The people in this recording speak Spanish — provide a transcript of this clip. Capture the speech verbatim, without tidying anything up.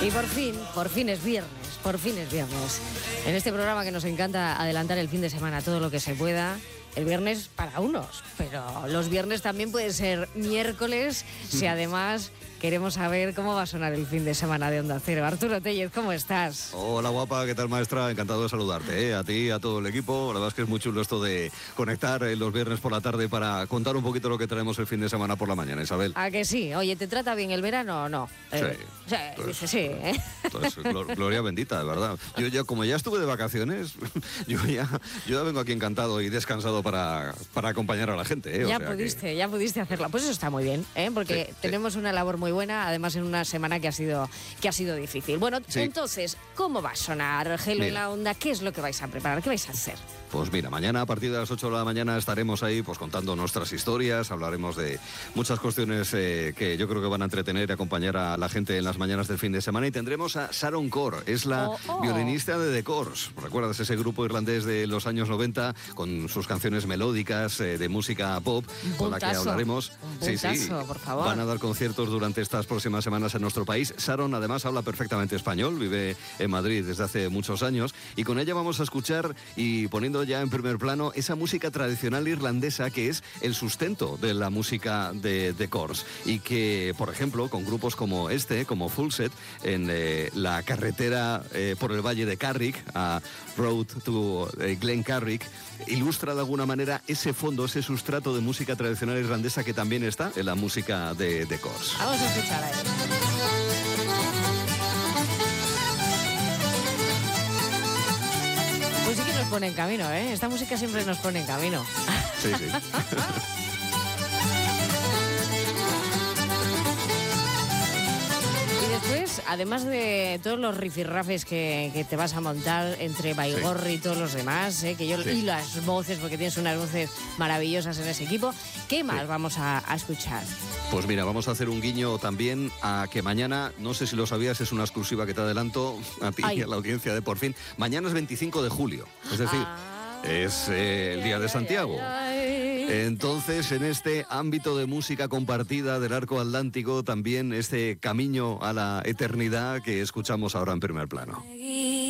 Y por fin, por fin es viernes, por fin es viernes. En este programa que nos encanta adelantar el fin de semana todo lo que se pueda. El viernes para unos, pero los viernes también puede ser miércoles, si además queremos saber cómo va a sonar el fin de semana de Onda Cero. Arturo Tellez, ¿cómo estás? Hola guapa, ¿qué tal maestra? Encantado de saludarte, ¿eh? A ti, a todo el equipo. La verdad es que es muy chulo esto de conectar eh, los viernes por la tarde para contar un poquito lo que traemos el fin de semana por la mañana, Isabel. ¿A que sí? Oye, ¿te trata bien el verano o no? Eh, sí. Sí, Pues, dice sí, ¿eh? Pues, glor- gloria bendita, de verdad. Yo ya, como ya estuve de vacaciones, yo ya, yo ya vengo aquí encantado y descansado para, para acompañar a la gente, ¿eh? O Ya sea pudiste, que... ya pudiste hacerla. Pues eso está muy bien, ¿eh? Porque Sí, sí. tenemos una labor muy buena, además en una semana que ha sido, que ha sido difícil. Bueno, Sí. entonces, ¿cómo va a sonar Gelo en Mira. la Onda? ¿Qué es lo que vais a preparar? ¿Qué vais a hacer? Pues mira, mañana a partir de las ocho de la mañana estaremos ahí pues contando nuestras historias, hablaremos de muchas cuestiones eh, que yo creo que van a entretener y acompañar a la gente en las mañanas del fin de semana, y tendremos a Sharon Corr, es la Oh, oh. violinista de The Corrs. ¿Recuerdas ese grupo irlandés de los años noventa con sus canciones melódicas eh, de música pop, Un con la que puntazo, hablaremos? un puntazo, por favor. Van a dar conciertos durante estas próximas semanas en nuestro país. Sharon además habla perfectamente español, vive en Madrid desde hace muchos años, y con ella vamos a escuchar, y poniendo ya en primer plano, esa música tradicional irlandesa que es el sustento de la música de The Corrs, y que, por ejemplo, con grupos como este, como Fullset, en eh, la carretera eh, por el Valle de Carrick, a Road to eh, Glen Carrick, ilustra de alguna manera ese fondo, ese sustrato de música tradicional irlandesa que también está en la música de The Corrs. Vamos a escuchar a él. Pues sí que nos pone en camino, ¿eh? Esta música siempre nos pone en camino. Sí, sí. Y después, además de todos los rifirrafes que, que te vas a montar entre Baigorri y todos los demás, ¿eh? que yo, Sí. y las voces, porque tienes unas voces maravillosas en ese equipo, ¿qué más Sí. vamos a, a escuchar? Pues mira, vamos a hacer un guiño también a que mañana, no sé si lo sabías, es una exclusiva que te adelanto a ti Ay. y a la audiencia de Por Fin. Mañana es veinticinco de julio, es decir, es eh, el Día de Santiago. Entonces, en este ámbito de música compartida del arco atlántico, también este camino a la eternidad que escuchamos ahora en primer plano.